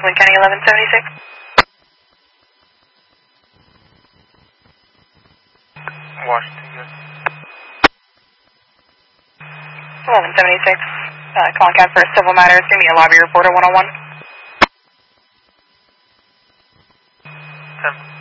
Franklin County 1176. 1176. Calling out for a civil matter. It's going to be a lobby reporter 101. 10.